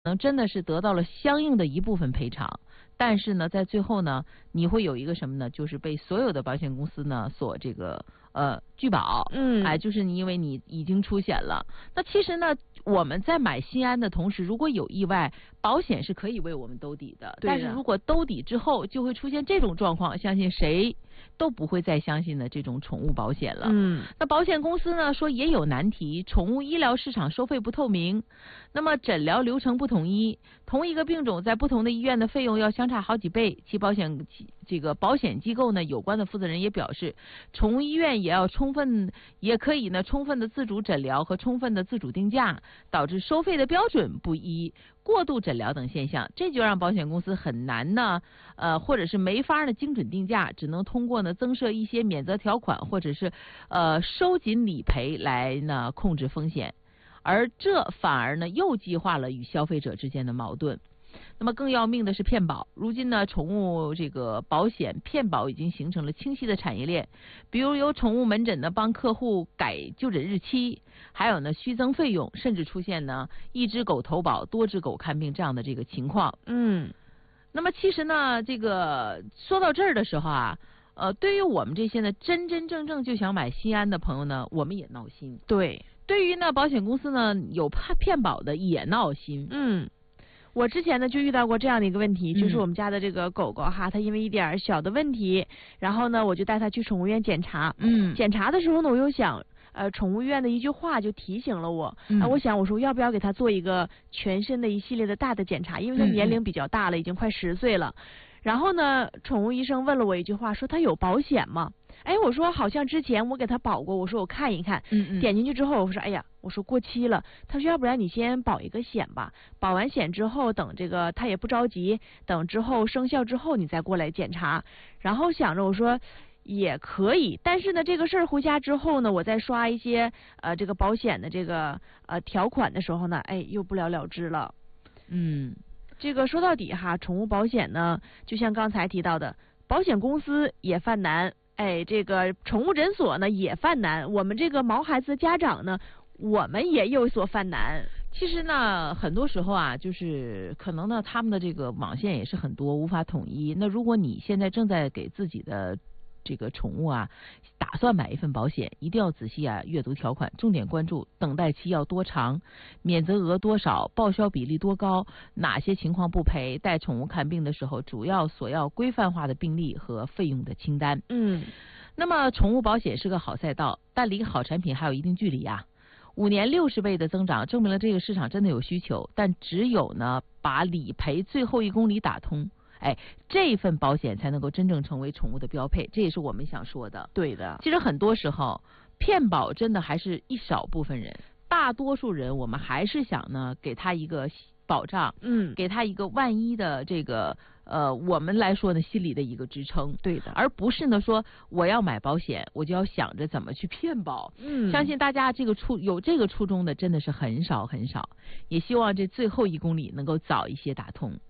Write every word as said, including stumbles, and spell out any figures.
能真的是得到了相应的一部分赔偿，但是呢，在最后呢，你会有一个什么呢？就是被所有的保险公司呢所这个呃拒保， 嗯， 哎，就是你因为你已经出险了。那其实呢，我们在买心安的同时，如果有意外，保险是可以为我们兜底的。 对的， 但是如果兜底之后就会出现这种状况，相信谁都不会再相信的这种宠物保险了。 嗯， 那保险公司呢说也有难题，宠物医疗市场收费不透明，那么诊疗流程不统一，同一个病种在不同的医院的费用要相差好几倍。其保险这个保险机构呢，有关的负责人也表示，宠物医院也要充分，也可以呢充分的自主诊疗和充分的自主定价，导致收费的标准不一，过度诊疗等现象，这就让保险公司很难呢，呃，或者是没法呢精准定价，只能通过呢增设一些免责条款，或者是呃收紧理赔来呢控制风险，而这反而呢又激化了与消费者之间的矛盾。那么更要命的是骗保，如今呢，宠物这个保险骗保已经形成了清晰的产业链，比如有宠物门诊呢帮客户改就诊日期，还有呢虚增费用，甚至出现呢一只狗投保多只狗看病这样的这个情况。 嗯， 那么其实呢，这个说到这儿的时候啊，呃，对于我们这些呢真真正正就想买心安的朋友呢，我们也闹心。 对， 对于呢保险公司呢有怕骗保的也闹心。 嗯。我之前呢就遇到过这样的一个问题， 嗯、 就是我们家的这个狗狗哈，它因为一点小的问题，然后呢我就带它去宠物医院检查。 嗯， 检查的时候呢，我又想，呃，宠物医院的一句话就提醒了我， 嗯、 啊，我想我说要不要给它做一个全身的一系列的大的检查，因为它年龄比较大了，嗯、已经快十岁了。然后呢，宠物医生问了我一句话，说它有保险吗？哎，我说好像之前我给他保过，我说我看一看， 嗯嗯， 点进去之后，我说哎呀，我说过期了。他说要不然你先保一个险吧，保完险之后，等这个他也不着急，等之后生效之后你再过来检查。然后想着我说也可以，但是呢这个事儿回家之后呢，我再刷一些呃这个保险的这个呃条款的时候呢，哎又不了了之了。 嗯， 这个说到底哈，宠物保险呢，就像刚才提到的，保险公司也犯难。哎，这个宠物诊所呢也犯难，我们这个毛孩子的家长呢，我们也有所犯难。 其实呢，很多时候啊，就是可能呢，他们的这个网线也是很多，无法统一。那如果你现在正在给自己的这个宠物啊，打算买一份保险，一定要仔细啊阅读条款，重点关注等待期要多长，免责额多少，报销比例多高，哪些情况不赔，带宠物看病的时候主要所要规范化的病例和费用的清单。 嗯， 那么宠物保险是个好赛道，但离好产品还有一定距离啊。五年六十倍的增长，证明了这个市场真的有需求，但只有呢把理赔最后一公里打通，哎，这份保险才能够真正成为宠物的标配，这也是我们想说的。 对的， 其实很多时候骗保真的还是一少部分人，大多数人我们还是想呢给他一个保障， 嗯， 给他一个万一的这个呃我们来说呢心理的一个支撑。 对的， 而不是呢说我要买保险我就要想着怎么去骗保。 嗯， 相信大家这个初有这个初衷的真的是很少很少，也希望这最后一公里能够早一些打通。